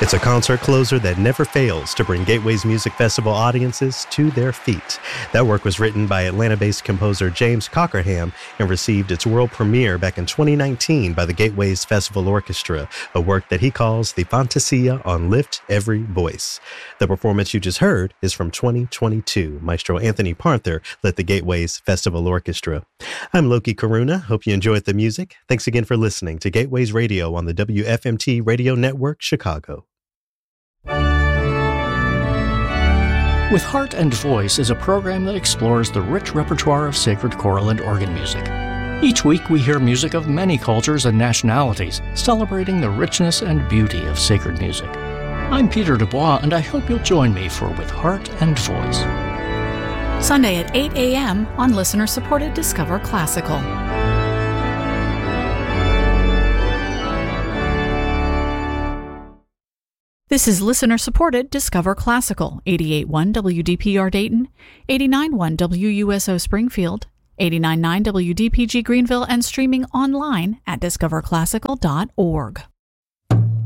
It's a concert closer that never fails to bring Gateway's Music Festival audiences to their feet. That work was written by Atlanta-based composer James Cockerham and received its world premiere back in 2019 by the Gateway's Festival Orchestra, a work that he calls the Fantasia on Lift Every Voice. The performance you just heard is from 2022. Maestro Anthony Parther led the Gateway's Festival Orchestra. I'm Loki Karuna. Hope you enjoyed the music. Thanks again for listening to Gateway's Radio on the WFMT Radio Network, Chicago. With Heart and Voice is a program that explores the rich repertoire of sacred choral and organ music. Each week we hear music of many cultures and nationalities, celebrating the richness and beauty of sacred music. I'm Peter Dubois, and I hope you'll join me for With Heart and Voice. Sunday at 8 a.m. on listener-supported Discover Classical. This is listener-supported Discover Classical, 88.1 WDPR Dayton, 89.1 WUSO Springfield, 89.9 WDPG Greenville, and streaming online at discoverclassical.org.